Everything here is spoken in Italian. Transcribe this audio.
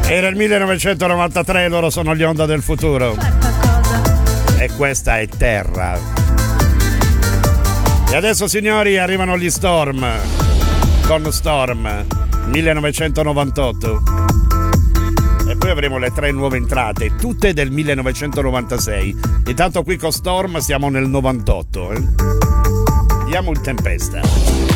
Era il 1993, loro sono gli Onda del futuro. E questa è Terra. E adesso, signori, arrivano gli Storm. Con Storm 1998. E poi avremo le 3 nuove entrate, tutte del 1996. Intanto qui con Storm siamo nel 98. Diamo il Tempesta.